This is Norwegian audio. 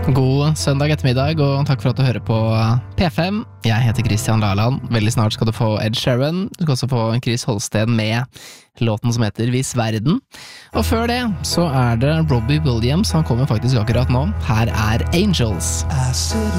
God søndag ettermiddag, og takk for at du hører på P5. Jeg heter Christian Laland. Veldig snart skal du få Ed Sheeran. Du skal også få Chris Holsten med låten som heter Vis Verden. Og før det så er det Robbie Williams. Han kommer faktisk akkurat nå. Her er Angels.